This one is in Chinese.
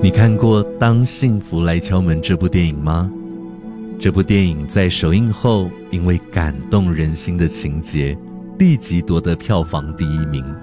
你看过《当幸福来敲门》这部电影吗？这部电影在首映后，因为感动人心的情节，立即夺得票房第1名。